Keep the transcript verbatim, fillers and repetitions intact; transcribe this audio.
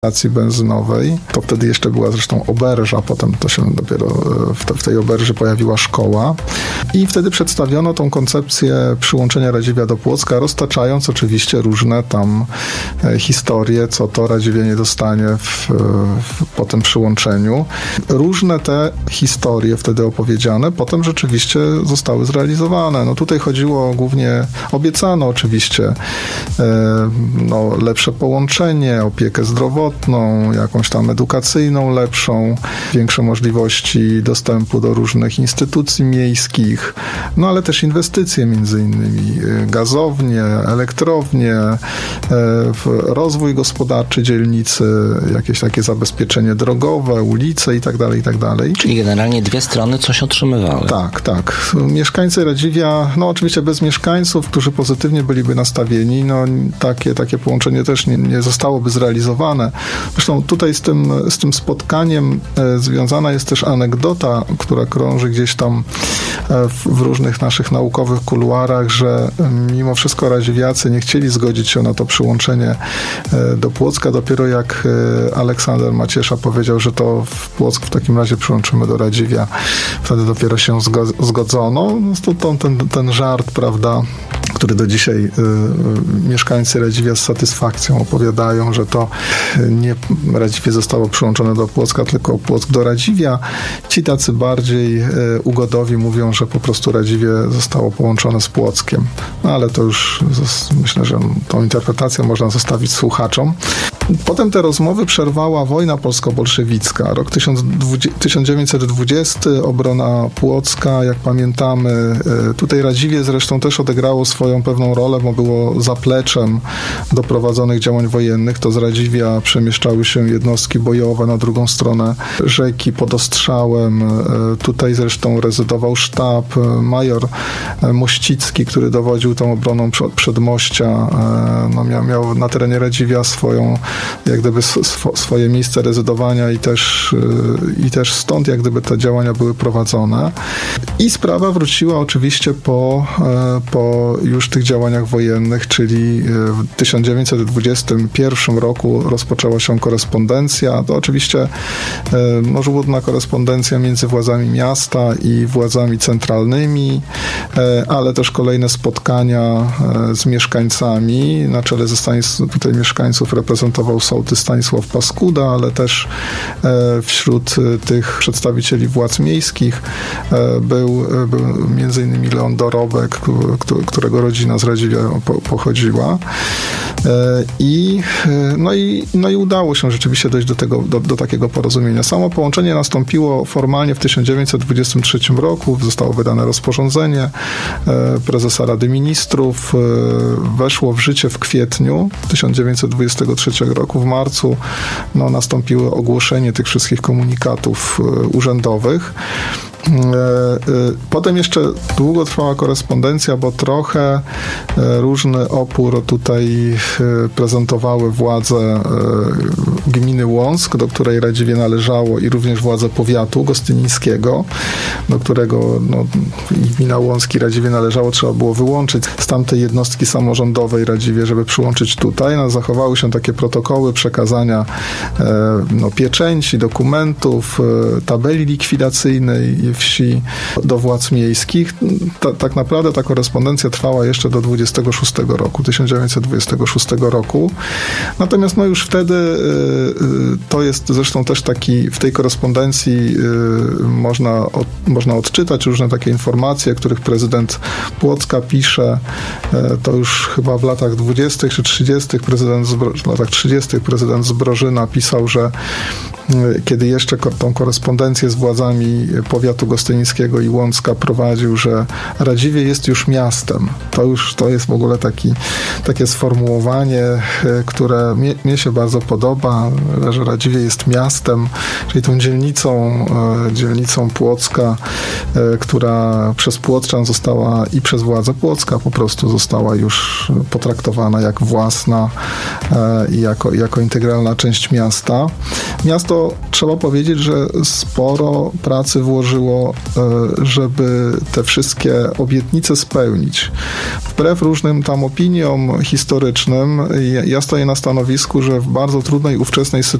stacji benzynowej. To wtedy jeszcze była zresztą oberża, potem to się dopiero w, te, w tej oberży pojawiła szkoła. I wtedy przedstawiono tą koncepcję przyłączenia Radziwia do Płocka, roztaczając oczywiście różne tam historie, co to Radziwie nie dostanie w, w, po tym przyłączeniu. Różne te historie wtedy opowiedziane, potem rzeczywiście zostały zrealizowane. No tutaj chodziło głównie, obiecano oczywiście e, no, lepsze połączenie, opiekę zdrowotną, jakąś tam edukacyjną lepszą, większe możliwości dostępu do różnych instytucji miejskich, no ale też inwestycje między innymi, gazownie, elektrownie, rozwój gospodarczy dzielnicy, jakieś takie zabezpieczenie drogowe, ulice i tak dalej, i tak dalej. Czyli generalnie dwie strony coś otrzymywały. Tak, tak. Mieszkańcy Radziwia, no oczywiście bez mieszkańców, którzy pozytywnie byliby nastawieni, no takie, takie połączenie też nie, nie zostałoby zrealizowane. Zresztą tutaj z tym, z tym spotkaniem e, związana jest też anegdota, która krąży gdzieś tam e, w, w różnych naszych naukowych kuluarach, że e, mimo wszystko radziwiacy nie chcieli zgodzić się na to przyłączenie e, do Płocka. Dopiero jak e, Aleksander Maciesza powiedział, że to w Płock w takim razie przyłączymy do Radziwia, wtedy dopiero się zgo- zgodzono. No, to, ten, ten żart, prawda, który do dzisiaj y, mieszkańcy Radziwia z satysfakcją opowiadają, że to nie Radziwie zostało przyłączone do Płocka, tylko Płock do Radziwia. Ci tacy bardziej y, ugodowi mówią, że po prostu Radziwie zostało połączone z Płockiem. No ale to już myślę, że tą interpretację można zostawić słuchaczom. Potem te rozmowy przerwała wojna polsko-bolszewicka. Rok tysiąc dziewięćset dwudziesty, obrona Płocka, jak pamiętamy. Tutaj Radziwie zresztą też odegrało swoją pewną rolę, bo było zapleczem do prowadzonych działań wojennych. To z Radziwia przemieszczały się jednostki bojowe na drugą stronę rzeki pod ostrzałem. Tutaj zresztą rezydował sztab. Major Mościcki, który dowodził tą obroną Przedmościa, no miał, miał na terenie Radziwia swoją jak gdyby sw- swoje miejsce rezydowania i też, i też stąd jak gdyby te działania były prowadzone. I sprawa wróciła oczywiście po, po już tych działaniach wojennych, czyli w tysiąc dziewięćset dwudziestym pierwszym roku rozpoczęła się korespondencja. To oczywiście no, żmudna korespondencja między władzami miasta i władzami centralnymi, ale też kolejne spotkania z mieszkańcami. Na czele ze Stanis- tutaj mieszkańców reprezentował sołtys Stanisław Paskuda, ale też wśród tych przedstawicieli władz miejskich był, był między innymi Leon Dorobek, którego rodzina z Radziwia pochodziła. I, no i, no i udało się rzeczywiście dojść do, tego, do, do takiego porozumienia. Samo połączenie nastąpiło formalnie w tysiąc dziewięćset dwudziestym trzecim roku. Zostało wydane rozporządzenie prezesa Rady Ministrów. Weszło w życie w kwietniu tysiąc dziewięćset dwudziestego trzeciego roku. W marcu no, nastąpiło ogłoszenie tych wszystkich komunikatów urzędowych. Potem jeszcze długo trwała korespondencja, bo trochę różny opór tutaj prezentowały władze gminy Łąck, do której Radziwie należało, i również władze powiatu gostynińskiego, do którego no, gmina Łąck i Radziwie należało, trzeba było wyłączyć z tamtej jednostki samorządowej Radziwie, żeby przyłączyć tutaj. No, zachowały się takie protokoły przekazania no, pieczęci, dokumentów, tabeli likwidacyjnej wsi do władz miejskich. Ta, tak naprawdę ta korespondencja trwała jeszcze do dwudziestego szóstego roku, tysiąc dziewięćset dwudziestego szóstego roku. Natomiast no już wtedy y, y, to jest zresztą też taki, w tej korespondencji y, można, od, można odczytać różne takie informacje, których prezydent Płocka pisze. Y, to już chyba w latach dwudziestych czy trzydziestych prezydent Zbro, w latach trzydziestych prezydent Zbrożyna pisał, że y, kiedy jeszcze ko- tą korespondencję z władzami powiatu gostynińskiego i Łącka prowadził, że Radziwie jest już miastem. To już to jest w ogóle taki, takie sformułowanie, które mnie, mnie się bardzo podoba, że Radziwie jest miastem, czyli tą dzielnicą, dzielnicą Płocka, która przez Płockczan została i przez władze Płocka po prostu została już potraktowana jak własna i jako, jako integralna część miasta. Miasto miasto, trzeba powiedzieć, że sporo pracy włożyło, żeby te wszystkie obietnice spełnić. Wbrew różnym tam opiniom historycznym, ja stoję na stanowisku, że w bardzo trudnej ówczesnej sytuacji